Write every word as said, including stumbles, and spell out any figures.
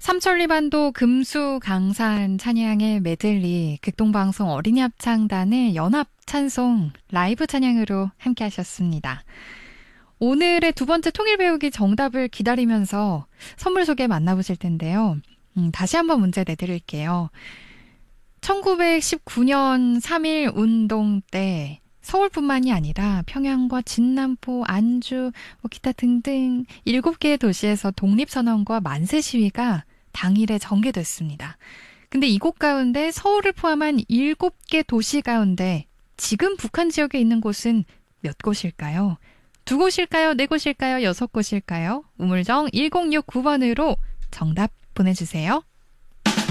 삼천리반도 금수강산 찬양의 메들리, 극동방송 어린이 합창단의 연합 찬송 라이브 찬양으로 함께 하셨습니다. 오늘의 두 번째 통일 배우기 정답을 기다리면서 선물 소개 만나보실 텐데요. 음, 다시 한번 문제 내드릴게요. 천구백십구 년 삼일 운동 때 서울뿐만이 아니라 평양과 진남포, 안주, 뭐 기타 등등 일곱 개의 도시에서 독립선언과 만세 시위가 당일에 전개됐습니다. 근데 이곳 가운데 서울을 포함한 일곱 개 도시 가운데 지금 북한 지역에 있는 곳은 몇 곳일까요? 두 곳일까요? 네 곳일까요? 여섯 곳일까요? 우물정 일공육구 번으로 정답 보내주세요.